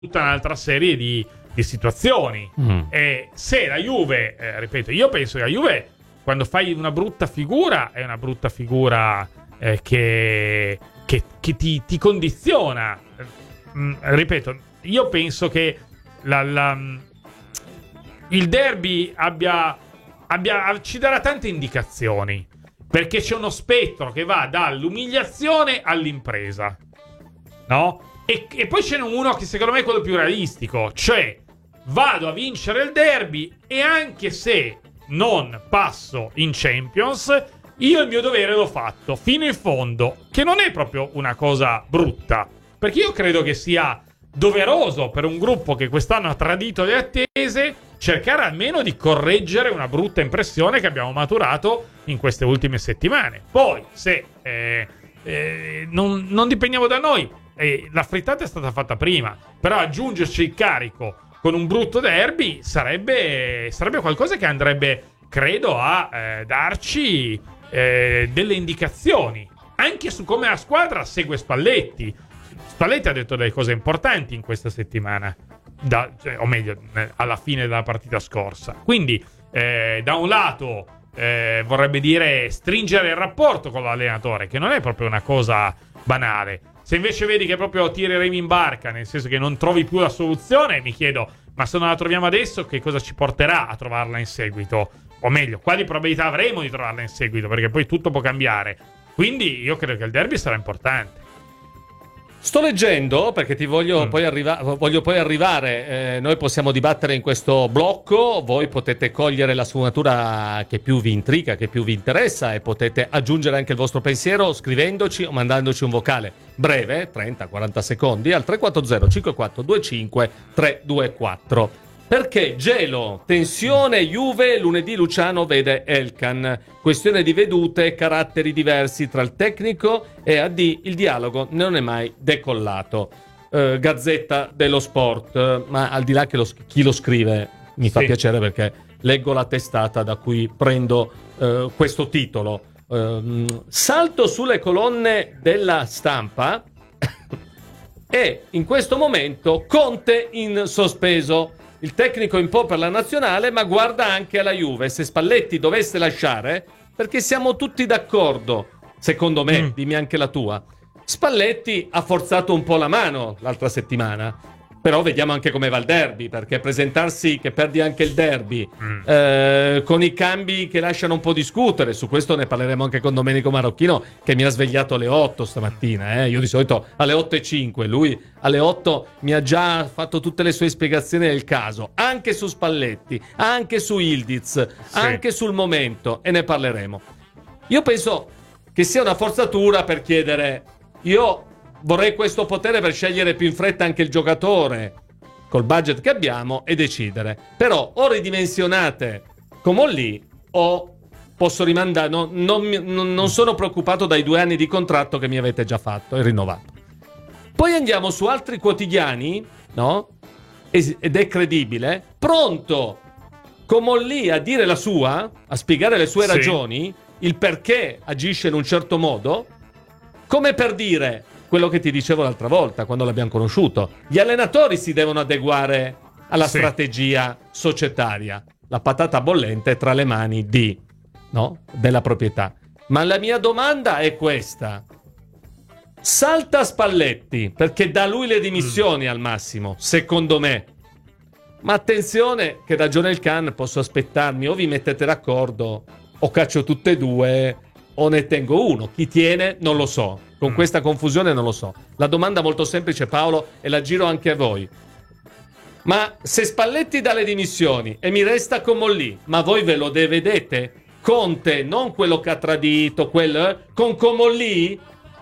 tutta un'altra serie di situazioni. E se la Juve, ripeto, io penso che la Juve, quando fai una brutta figura, è una brutta figura che ti condiziona. Ripeto, io penso che il derby ci darà tante indicazioni, perché c'è uno spettro che va dall'umiliazione all'impresa, no? E poi ce n'è uno che secondo me è quello più realistico, cioè vado a vincere il derby e anche se non passo in Champions, io il mio dovere l'ho fatto fino in fondo, che non è proprio una cosa brutta, perché io credo che sia doveroso per un gruppo che quest'anno ha tradito le attese cercare almeno di correggere una brutta impressione che abbiamo maturato in queste ultime settimane. Poi se non dipendiamo da noi, la frittata è stata fatta prima, però aggiungerci il carico con un brutto derby sarebbe qualcosa che andrebbe, credo, a darci delle indicazioni anche su come la squadra segue Spalletti. Spalletti ha detto delle cose importanti in questa settimana, o meglio, alla fine della partita scorsa. Quindi, da un lato, vorrebbe dire stringere il rapporto con l'allenatore, che non è proprio una cosa banale. Se invece vedi che proprio tiri remi in barca, nel senso che non trovi più la soluzione, mi chiedo, ma se non la troviamo adesso, che cosa ci porterà a trovarla in seguito? O meglio, quali probabilità avremo di trovarla in seguito? Perché poi tutto può cambiare. Quindi io credo che il derby sarà importante. Sto leggendo perché ti voglio poi arrivare. Noi possiamo dibattere in questo blocco. Voi potete cogliere la sfumatura che più vi intriga, che più vi interessa, e potete aggiungere anche il vostro pensiero scrivendoci o mandandoci un vocale breve, 30-40 secondi, al 340 5425 324. Perché gelo, tensione, Juve, lunedì Luciano vede Elkan. Questione di vedute, caratteri diversi tra il tecnico e AD, il dialogo non è mai decollato. Gazzetta dello Sport, ma al di là che chi lo scrive mi fa piacere perché leggo la testata da cui prendo questo titolo. Salto sulle colonne della Stampa e in questo momento Conte in sospeso. Il tecnico in po' per la nazionale, ma guarda anche alla Juve. Se Spalletti dovesse lasciare, perché siamo tutti d'accordo, secondo me, dimmi anche la tua, Spalletti ha forzato un po' la mano l'altra settimana, però vediamo anche come va il derby, perché presentarsi che perdi anche il derby con i cambi che lasciano un po' discutere, su questo ne parleremo anche con Domenico Marocchino, che mi ha svegliato alle 8 stamattina, io di solito alle 8:05, lui alle 8 mi ha già fatto tutte le sue spiegazioni del caso, anche su Spalletti, anche su Yildiz, anche sul momento, e ne parleremo. Io penso che sia una forzatura per chiedere, io vorrei questo potere per scegliere più in fretta anche il giocatore col budget che abbiamo e decidere. Però o ridimensionate come lì o posso rimandare. Non sono preoccupato dai 2 anni di contratto che mi avete già fatto e rinnovato. Poi andiamo su altri quotidiani, no? Ed è credibile, pronto come lì a dire la sua, a spiegare le sue ragioni, il perché agisce in un certo modo, come per dire quello che ti dicevo l'altra volta quando l'abbiamo conosciuto. Gli allenatori si devono adeguare alla strategia societaria. La patata bollente è tra le mani della proprietà. Ma la mia domanda è questa. Salta Spalletti, perché da lui le dimissioni al massimo, secondo me. Ma attenzione che da John Elkann posso aspettarmi, o vi mettete d'accordo, o caccio tutte e due, o ne tengo uno. Chi tiene non lo so. Con questa confusione non lo so. La domanda molto semplice, Paolo, e la giro anche a voi. Ma se Spalletti dà le dimissioni e mi resta Comolli, ma voi ve lo vedete? Conte, non quello che ha tradito, con Comolli?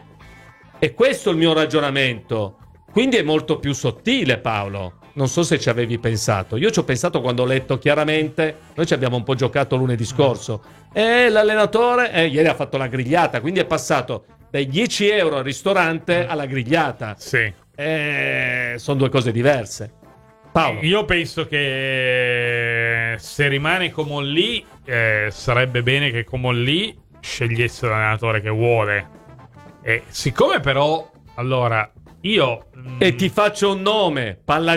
E questo è il mio ragionamento. Quindi è molto più sottile, Paolo. Non so se ci avevi pensato. Io ci ho pensato quando ho letto chiaramente. Noi ci abbiamo un po' giocato lunedì scorso. E l'allenatore ieri ha fatto la grigliata, quindi è passato dai 10 euro al ristorante alla grigliata. Sono 2 cose diverse. Paolo. Io penso che se rimane Comolli sarebbe bene che Comolli scegliesse l'allenatore che vuole. E siccome però, allora, Io e ti faccio un nome,